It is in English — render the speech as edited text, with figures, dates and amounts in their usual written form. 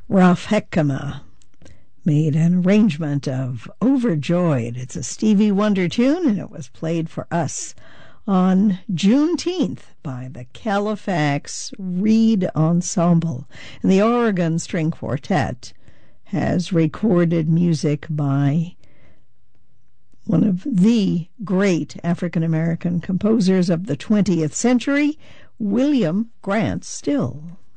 Ralph Heckema made an arrangement of Overjoyed. It's a Stevie Wonder tune, and it was played for us on Juneteenth by the Califax Reed Ensemble. And the Oregon String Quartet has recorded music by one of the great African-American composers of the 20th century, William Grant Still.